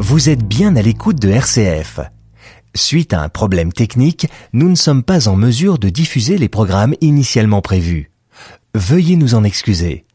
Vous êtes bien à l'écoute de RCF. Suite à un problème technique, nous ne sommes pas en mesure de diffuser les programmes initialement prévus. Veuillez nous en excuser.